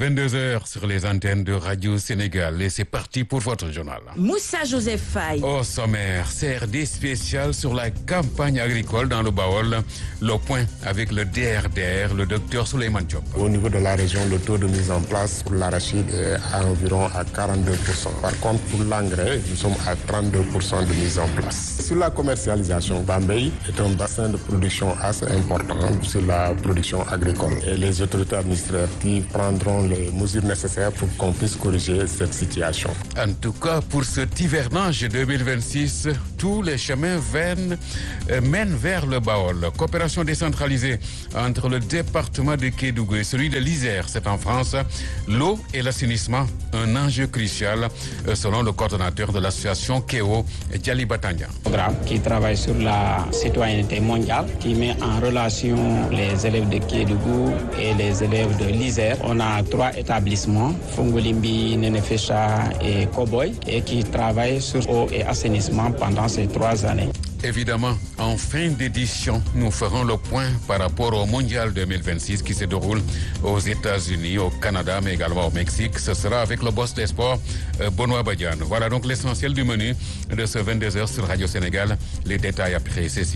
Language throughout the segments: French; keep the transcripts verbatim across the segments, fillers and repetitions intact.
vingt-deux heures sur les antennes de Radio Sénégal et c'est parti pour votre journal. Moussa Joseph Faye. Au sommaire, C R D spécial sur la campagne agricole dans le Baol. Le point avec le D R D R, le docteur Souleymane Diop. Au niveau de la région, le taux de mise en place pour l'arachide est à environ à quarante-deux pour cent. Par contre, pour l'engrais, nous sommes à trente-deux pour cent de mise en place. Sur la commercialisation, Bambey est un bassin de production assez important sur la production agricole. Et les autorités administratives prendront les mesures nécessaires pour qu'on puisse corriger cette situation. En tout cas, pour cet hivernage deux mille vingt-six, tous les chemins mènent, euh, mènent vers le Baol. Coopération décentralisée entre le département de Kédougou et celui de l'Isère, c'est en France. L'eau et l'assainissement, un enjeu crucial, euh, selon le coordonnateur de l'association Kéo, Djali Batania. Programme qui travaille sur la citoyenneté mondiale, qui met en relation les élèves de Kédougou et les élèves de l'Isère. On a trois établissements, Fongolimbi, Nenefecha et Koboy, et qui travaillent sur eau et assainissement pendant ces trois années. Évidemment, en fin d'édition, nous ferons le point par rapport au Mondial deux mille vingt-six qui se déroule aux États-Unis, au Canada, mais également au Mexique. Ce sera avec le boss des sports, Benoît Badiane. Voilà donc l'essentiel du menu de ce vingt-deux heures sur Radio Sénégal. Les détails après ceci.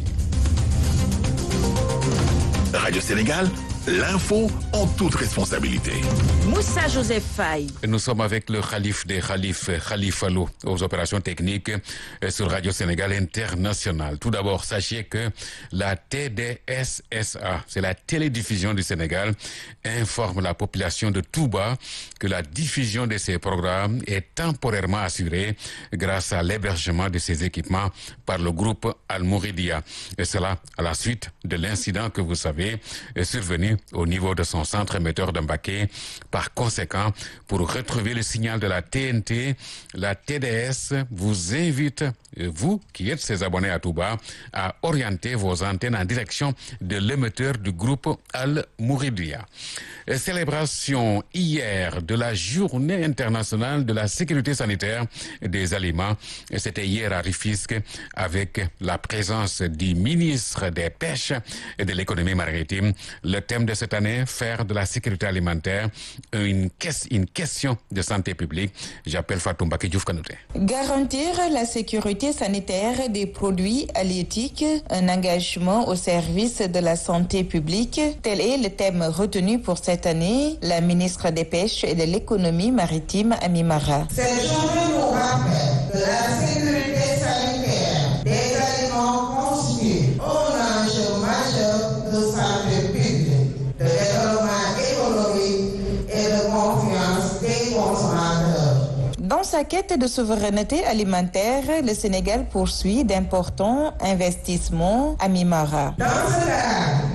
Radio Sénégal, l'info en toute responsabilité. Moussa Joseph Faye. Nous sommes avec le Khalif des Khalifes, Khalifa Lo, aux opérations techniques sur Radio Sénégal International. Tout d'abord, sachez que la T D S S A, c'est la télédiffusion du Sénégal, informe la population de Touba que la diffusion de ces programmes est temporairement assurée grâce à l'hébergement de ces équipements par le groupe Al-Mouridia. Et cela à la suite de l'incident que vous savez est survenu au niveau de son centre émetteur de Mbacké. Par conséquent, pour retrouver le signal de la T N T, la T D S vous invite, vous qui êtes ses abonnés à Touba, à orienter vos antennes en direction de l'émetteur du groupe Al-Mouridia. Célébration hier de la Journée internationale de la sécurité sanitaire des aliments. C'était hier à Rufisque avec la présence du ministre des Pêches et de l'économie maritime. Le thème de cette année, faire de la sécurité alimentaire une, une question de santé publique. J'appelle Fatou Mbacké Diouf Kanouté. Garantir la sécurité sanitaire des produits halieutiques, un engagement au service de la santé publique. Tel est le thème retenu pour cette année. La ministre des Pêches et de l'économie maritime, Amy Mara. Cette journée nous rappelle que la sécurité sanitaire des aliments constitue un enjeu majeur de santé publique, de développement économique et de confiance des consommateurs. Dans sa quête de souveraineté alimentaire, le Sénégal poursuit d'importants investissements à Mimara. Dans ce cadre,